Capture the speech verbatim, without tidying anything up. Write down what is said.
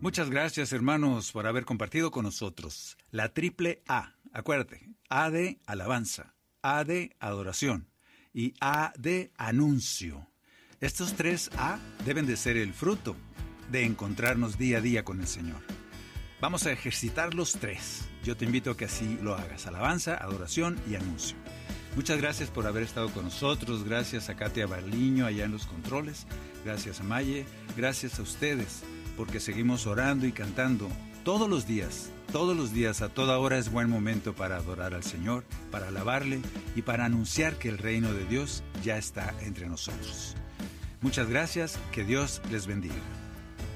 Muchas gracias, hermanos, por haber compartido con nosotros la triple A. Acuérdate, A de alabanza, A de adoración y A de anuncio. Estos tres A deben de ser el fruto de encontrarnos día a día con el Señor. Vamos a ejercitar los tres. Yo te invito a que así lo hagas: alabanza, adoración y anuncio. Muchas gracias por haber estado con nosotros. Gracias a Katia Barliño allá en los controles. Gracias a Maye. Gracias a ustedes, porque seguimos orando y cantando todos los días. Todos los días, a toda hora es buen momento para adorar al Señor, para alabarle y para anunciar que el reino de Dios ya está entre nosotros. Muchas gracias. Que Dios les bendiga.